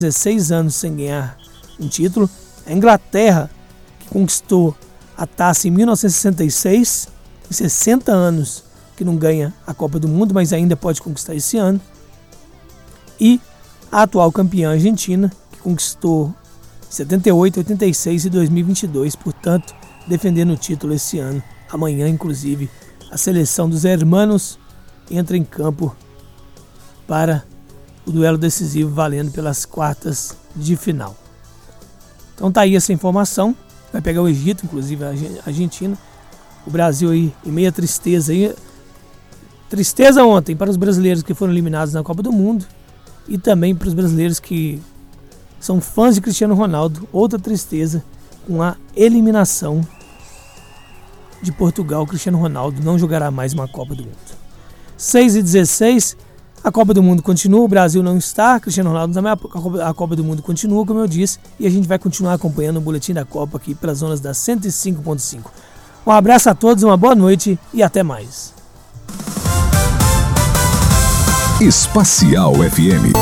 16 anos sem ganhar um título. A Inglaterra, que conquistou a taça em 1966, 60 anos que não ganha a Copa do Mundo, mas ainda pode conquistar esse ano. E a atual campeã Argentina, que conquistou 78, 86 e 2022, portanto, defendendo o título esse ano. Amanhã, inclusive, a seleção dos hermanos entra em campo para o duelo decisivo, valendo pelas quartas de final. Então tá aí essa informação. Vai pegar o Egito, inclusive a Argentina. O Brasil aí em meia tristeza aí. Tristeza ontem para os brasileiros que foram eliminados na Copa do Mundo e também para os brasileiros que são fãs de Cristiano Ronaldo. Outra tristeza com a eliminação de Portugal. Cristiano Ronaldo não jogará mais uma Copa do Mundo. 6h16, a Copa do Mundo continua, o Brasil não está, Cristiano Ronaldo também, a Copa do Mundo continua, como eu disse, e a gente vai continuar acompanhando o Boletim da Copa aqui pelas zonas da 105.5. Um abraço a todos, uma boa noite e até mais. Espacial FM.